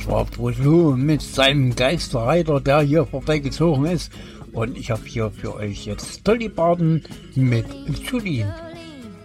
Das war Frodo mit seinem Geisterreiter, der hier vorbeigezogen ist. Und ich habe hier für euch jetzt Dolly Parton mit Julien.